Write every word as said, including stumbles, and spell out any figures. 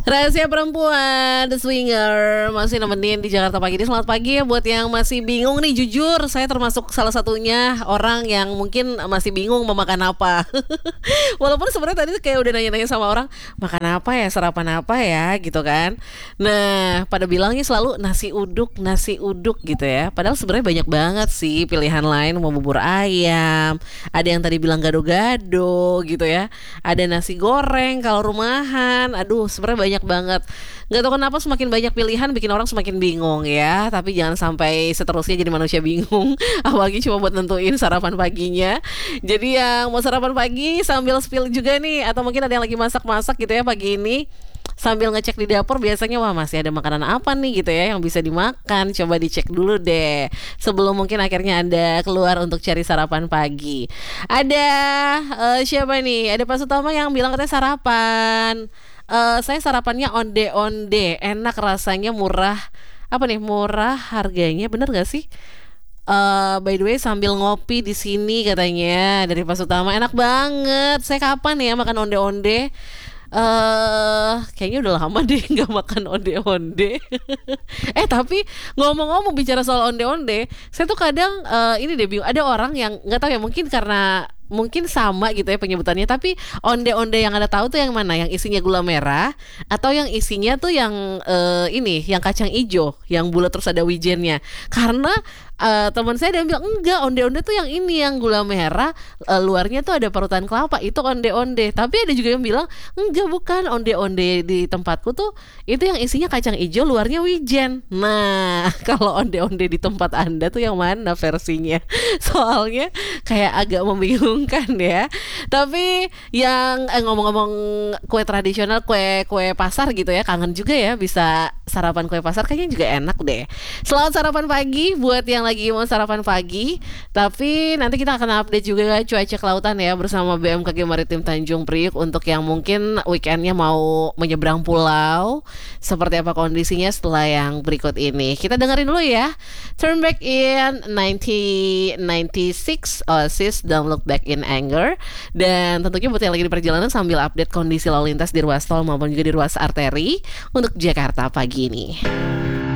Rahasia Perempuan, The Swinger masih nemenin di Jakarta Pagi ini. Selamat pagi ya buat yang masih bingung nih. Jujur, saya termasuk salah satunya orang yang mungkin masih bingung mau makan apa. Walaupun sebenarnya tadi tuh kayak udah nanya-nanya sama orang, makan apa ya, sarapan apa ya gitu kan. Nah, pada bilangnya selalu nasi uduk, nasi uduk gitu ya. Padahal sebenarnya banyak banget sih pilihan lain, mau bubur ayam, ada yang tadi bilang gado-gado gitu ya. Ada nasi goreng kalau rumahan. Aduh, sebenarnya banyak banget. Nggak tahu kenapa semakin banyak pilihan bikin orang semakin bingung ya. Tapi jangan sampai seterusnya jadi manusia bingung. Apalagi cuma buat nentuin sarapan paginya. Jadi yang mau sarapan pagi sambil spill juga nih, atau mungkin ada yang lagi masak-masak gitu ya pagi ini, sambil ngecek di dapur biasanya, wah masih ada makanan apa nih gitu ya yang bisa dimakan. Coba dicek dulu deh sebelum mungkin akhirnya Anda keluar untuk cari sarapan pagi. Ada uh, siapa nih? Ada Pak Sutama yang bilang katanya sarapan. Uh, saya sarapannya onde-onde, enak rasanya, murah. Apa nih? Murah harganya, bener gak sih? Uh, by the way, sambil ngopi di sini katanya dari Pak Sutama, enak banget. Saya kapan ya makan onde-onde? Uh, kayaknya udah lama deh nggak makan onde-onde. Eh tapi ngomong-ngomong bicara soal onde-onde, saya tuh kadang uh, ini deh bingung. Ada orang yang nggak tahu ya, mungkin karena mungkin sama gitu ya penyebutannya, tapi onde-onde yang Anda tahu tuh yang mana? Yang isinya gula merah atau yang isinya tuh yang uh, ini, yang kacang ijo, yang bulat terus ada wijennya? Karena uh, teman saya dia bilang enggak, onde-onde tuh yang ini, yang gula merah, uh, luarnya tuh ada parutan kelapa, itu onde-onde. Tapi ada juga yang bilang enggak, bukan, onde-onde di tempatku tuh itu yang isinya kacang ijo, luarnya wijen. Nah, kalau onde-onde di tempat Anda tuh yang mana versinya? Soalnya kayak agak membingungkan ya. Tapi yang eh, ngomong-ngomong kue tradisional, kue kue pasar gitu ya, kangen juga ya bisa sarapan kue pasar, kayaknya juga enak deh. Selamat sarapan pagi buat yang lagi mau sarapan pagi. Tapi nanti kita akan update juga cuaca kelautan ya bersama B M K G Maritim Tanjung Priuk untuk yang mungkin weekendnya mau menyeberang pulau. Seperti apa kondisinya setelah yang berikut ini. Kita dengerin dulu ya. Turn Back in nineteen ninety-six, Oasis, Don't Look Back in Anger. Dan tentunya buat yang lagi di perjalanan sambil update kondisi lalu lintas di ruas tol maupun juga di ruas arteri untuk Jakarta pagi ini.